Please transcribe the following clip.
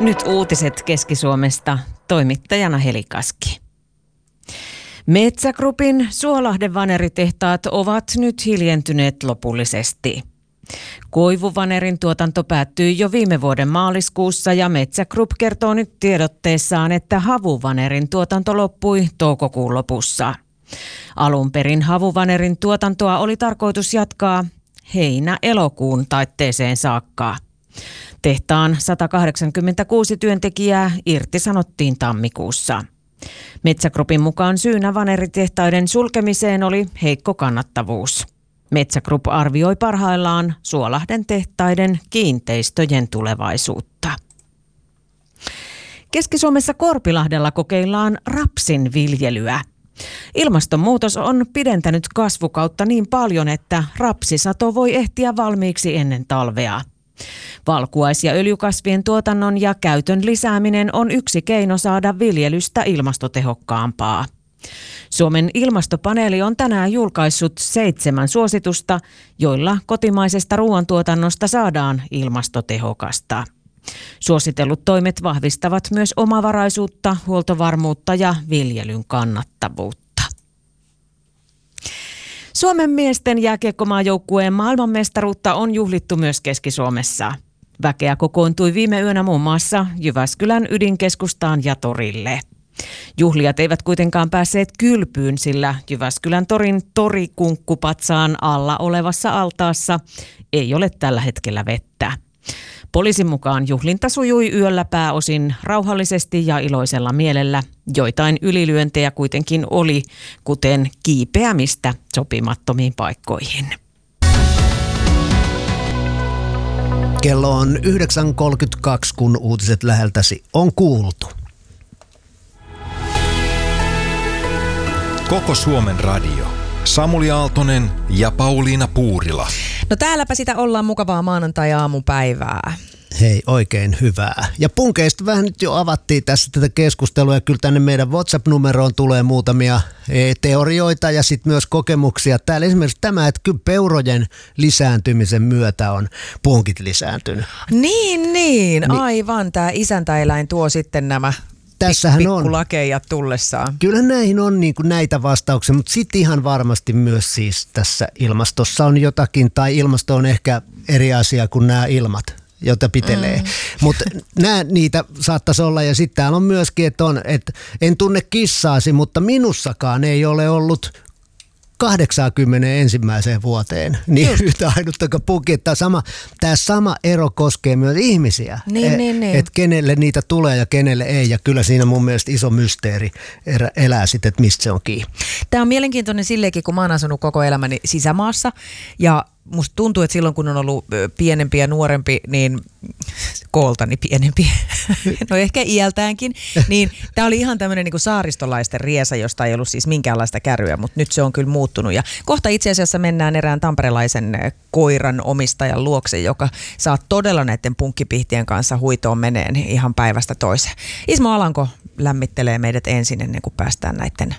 Nyt uutiset Keski-Suomesta, toimittajana Heli Kaski. Metsä Groupin Suolahden vaneritehtaat ovat nyt hiljentyneet lopullisesti. Koivuvanerin tuotanto päättyi jo viime vuoden maaliskuussa ja Metsä Group kertoo nyt tiedotteessaan, että havuvanerin tuotanto loppui toukokuun lopussa. Alun perin havuvanerin tuotantoa oli tarkoitus jatkaa heinä-elokuun taitteeseen saakka. Tehtaan 186 työntekijää irtisanottiin tammikuussa. Metsä Groupin mukaan syynä vaneritehtaiden sulkemiseen oli heikko kannattavuus. Metsä Group arvioi parhaillaan Suolahden tehtaiden kiinteistöjen tulevaisuutta. Keski-Suomessa Korpilahdella kokeillaan rapsin viljelyä. Ilmastonmuutos on pidentänyt kasvukautta niin paljon, että rapsisato voi ehtiä valmiiksi ennen talvea. Valkuais- ja öljykasvien tuotannon ja käytön lisääminen on yksi keino saada viljelystä ilmastotehokkaampaa. Suomen ilmastopaneeli on tänään julkaissut 7 suositusta, joilla kotimaisesta ruoantuotannosta saadaan ilmastotehokasta. Suositellut toimet vahvistavat myös omavaraisuutta, huoltovarmuutta ja viljelyn kannattavuutta. Suomen miesten jääkiekkomaajoukkueen maailmanmestaruutta on juhlittu myös Keski-Suomessa. Väkeä kokoontui viime yönä muun muassa Jyväskylän ydinkeskustaan ja torille. Juhlijat eivät kuitenkaan päässeet kylpyyn, sillä Jyväskylän torin torikunkkupatsaan alla olevassa altaassa ei ole tällä hetkellä vettä. Poliisin mukaan juhlinta sujui yöllä pääosin rauhallisesti ja iloisella mielellä. Joitain ylilyöntejä kuitenkin oli, kuten kiipeämistä sopimattomiin paikkoihin. Kello on 9.32, kun uutiset läheltäsi on kuultu. Koko Suomen radio. Samuli Aaltonen ja Pauliina Puurila. No täälläpä sitä ollaan, mukavaa maanantai-aamupäivää. Hei, oikein hyvää. Ja punkeista vähän nyt jo avattiin tässä tätä keskustelua ja kyllä tänne meidän WhatsApp-numeroon tulee muutamia teorioita ja sitten myös kokemuksia. Täällä esimerkiksi tämä, että kyllä peurojen lisääntymisen myötä on punkit lisääntynyt. Niin, aivan. Tämä isäntäeläin tuo sitten nämä pikkulakeijat tullessaan. Kyllähän näihin on niin kuin näitä vastauksia, mutta sitten ihan varmasti myös siis tässä ilmastossa on jotakin, tai ilmasto on ehkä eri asia kuin nämä ilmat, jota pitelee. Mutta niitä saattaisi olla, ja sitten täällä on myöskin, että en tunne kissaasi, mutta minussakaan ei ole ollut 81 vuoteen, niin yhtä ainuttakaan puki. Tämä sama ero koskee myös ihmisiä, että kenelle niitä tulee ja kenelle ei. Ja kyllä siinä mun mielestä iso mysteeri elää sitten, että mistä se on kiinni. Tämä on mielenkiintoinen silleenkin, kun mä oon asunut koko elämäni sisämaassa ja musta tuntuu, että silloin kun on ollut pienempi ja nuorempi, niin kooltani pienempi, no ehkä iältäänkin, niin tämä oli ihan tämmöinen niin kuin saaristolaisten riesa, josta ei ollut siis minkäänlaista käryä, mutta nyt se on kyllä muuttunut. Ja kohta itse asiassa mennään erään tamperelaisen koiran omistajan luokse, joka saa todella näiden punkkipihtien kanssa huitoon meneen ihan päivästä toiseen. Ismo Alanko lämmittelee meidät ensin ennen kuin päästään näiden